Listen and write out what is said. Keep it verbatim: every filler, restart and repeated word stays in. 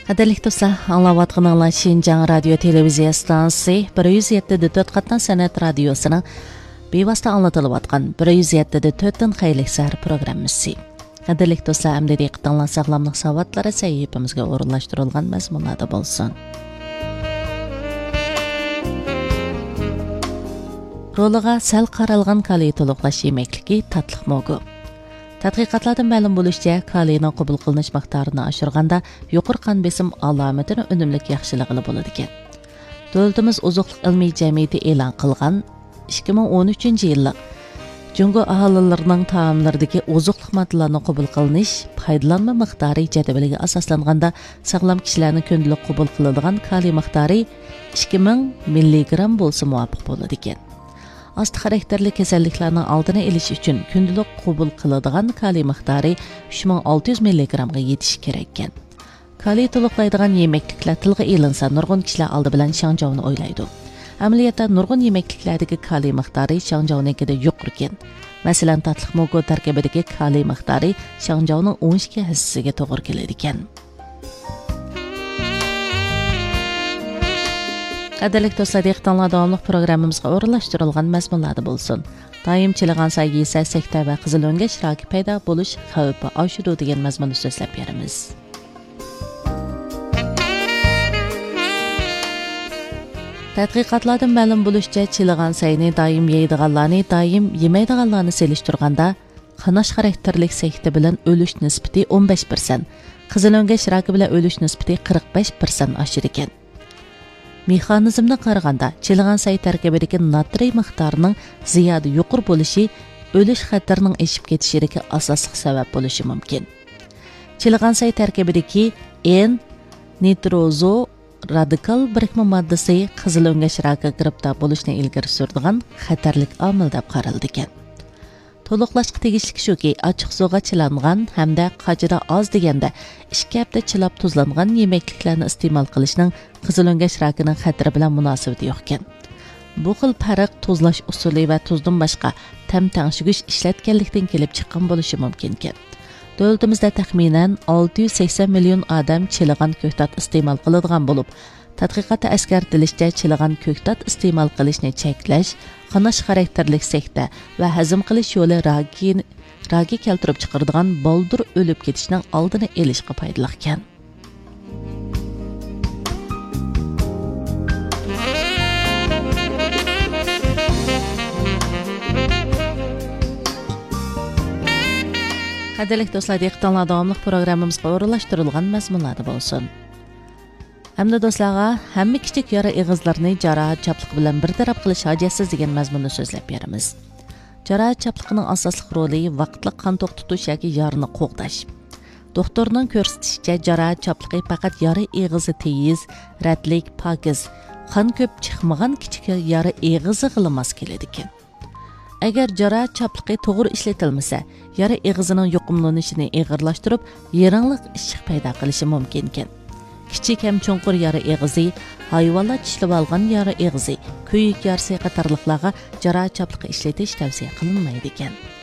Qadrli dostlar, anglayotganlar Şinjan radio televiziya stansiyasi bir yuz yetti nuqta to'rt qatnan san'at radiosining bevosita anglatilayotgan bir yuz yetti nuqta to'rt dan xayrlik sahar programmasi. Qadrli dostlar, hamda diqqatinglar sog'lomlik savotlari sahifamizga o'rinlashtirilgan mazmunlarda bo'lsin. Roliga sal qaralgan kaliy to'liqlash yemekligi tatliq mogu. Tadqiqotlardan ma'lum bo'lishicha, kaliyning qabul qilinish miqdorini oshirganda yuqori qon besim alomatini unumli yaxshilig'i bo'ladi ekan. Davlatimiz Oziqlik ilmiy jamiyati e'lon qilgan ikki ming o'n uchinchi yillik Jungo aholilarining taomlaridagi oziqlik moddalarni qabul qilinish foydalanma miqdori jadvaliga asoslanganda sog'lom kishilarning kundalik qabul qiladigan kaliy miqdori ikki ming milligram bo'lsa muvofiq bo'ladi ekan. Asti xarakterli kasalliklarning oldini olish uchun kundalik qabul qiladigan kaliy miqdori uch ming olti yuz milligramga yetishi kerak ekan. Kaliy to'liqlaydigan yemekliklar tilga ilinsa nurg'un kishilar oldi bilan Shangjauni o'ylaydi. Amaliyotda nurg'un yemekliklardagi kaliy miqdori Shangjauninkida yuqori ekan. Masalan, tatliq mogo tarkibidagi kaliy miqdori Shangjauning o'n ikki hissasiga to'g'ri keladi ekan. Qadrli do'stlar, diqqatinglar davomli programmamizga o'rinlashtirilgan mazmunlarda bo'lsin. Doim chiligan saygi esa sekta va qizil o'ngach raki paydo bo'lish xavfi oshadi degan mazmunni so'zlab beramiz. Tadqiqotlardan ma'lum bo'lishicha, chiligan sayni doim yeydiganlarni doim yemaydiganlarni selishtirganda qanash xarakterlik sekta bilan o'lish nisbati o'n besh foiz, qizil o'ngach raki bilan o'lish nisbati qirq besh foiz oshir ekan. Mexanizmga qaraganda, chiligan say tarkibidagi natriy miqdorining ziyoda yuqori bo'lishi o'lish xatarining eshib ketishiga asosli sabab bo'lishi mumkin. Chiligan say tarkibidagi N nitrozo radikal birikma moddasi qizil o'ngach raki giribdor bo'lishni ilgari suradigan xatarlik omil deb qaraldi ekan. To'liqlashga tegishli shuki, ochiq suvga chilangan hamda qajira oz deganda ikki hafta chilab tuzlangan yemekliklarni iste'mol qilishning qizil o'ngach rakining xatari bilan munosabati yo'q ekan. Bu xil farq tuzlash usuli va tuzdan boshqa tam tangshigish ishlatganlikdan kelib chiqqan bo'lishi mumkin ekan. Davlatimizda taxminan olti yuz sakson million odam chiligan ko'ktat iste'mol qiladigan bo'lib, tadqiqotda eskartilishicha chiligan ko'ktat iste'mol qilishni cheklash qanash xarakterlik sekta va hazm qilish yo'li ragi ragi keltirib chiqaradigan boldir o'lib ketishning oldini olishga foydali ekan. Qadrli do'stlar, diqqatinglar davomli programmamizga o'rinlashtirilgan mazmunlarda bo'lsin. Hamda do'stlarga hamma kichik yara eg'izlarni jarohat chapliq bilan bir taraf qilish hojatsiz degan mazmunni so'zlab beramiz. Jarohat chapliqining asosli roli vaqtli qon to'xtatish yoki yarani qo'g'dash. Doktorning ko'rsatishicha, jarohat chapliqi faqat yara eg'izi teyiz, ratlik, pokiz, qon ko'p chiqmagan kichik yara eg'izi g'ilamas keladi ekan. Agar jarohat chapliqi to'g'ri ishlatilmasa, yara eg'izining yuqumlanishini og'irlashtirib, yerangliq ishiq paydo qilishi mumkin ekan. Kichik ham cho'nqur yara eg'izi, hayvonlar tishlab olgan yara eg'izi, kuyik yarasi qatorliqlarga jarohat chapliqi ishlatish tavsiya qilinmaydi ekan.